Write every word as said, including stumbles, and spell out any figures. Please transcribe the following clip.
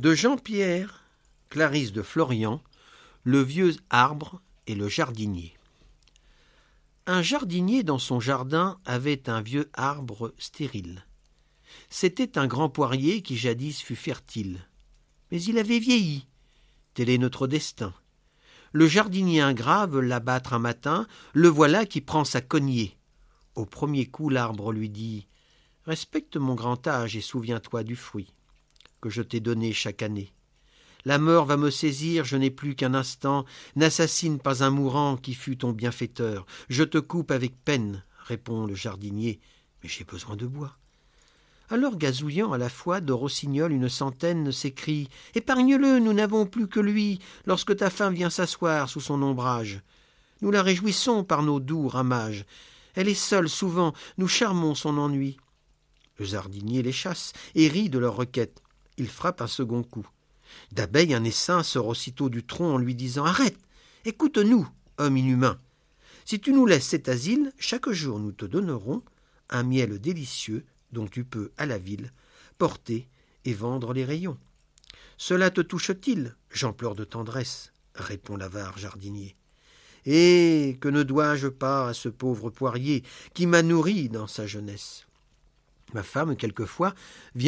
De Jean-Pierre, Clarisse de Florian, le vieux arbre et le jardinier. Un jardinier dans son jardin avait un vieux arbre stérile. C'était un grand poirier qui jadis fut fertile. Mais il avait vieilli. Tel est notre destin. Le jardinier ingrat veut l'abattre un matin, le voilà qui prend sa cognée. Au premier coup, l'arbre lui dit « Respecte mon grand âge et souviens-toi du fruit que je t'ai donné chaque année. La mort va me saisir, je n'ai plus qu'un instant. N'assassine pas un mourant qui fut ton bienfaiteur. Je te coupe avec peine, répond le jardinier, mais j'ai besoin de bois. » Alors, gazouillant à la fois de rossignols une centaine, s'écrie « Épargne-le, nous n'avons plus que lui, lorsque ta femme vient s'asseoir sous son ombrage. Nous la réjouissons par nos doux ramages. Elle est seule souvent, nous charmons son ennui. » Le jardinier les chasse et rit de leur requête. Il frappe un second coup. D'abeille un essaim sort aussitôt du tronc en lui disant « Arrête, écoute-nous, homme inhumain. Si tu nous laisses cet asile, chaque jour nous te donnerons un miel délicieux dont tu peux, à la ville, porter et vendre les rayons. »« Cela te touche-t-il ? J'en pleure de tendresse, » répond l'avare jardinier. « Et que ne dois-je pas à ce pauvre poirier qui m'a nourri dans sa jeunesse ? Ma femme, quelquefois, vient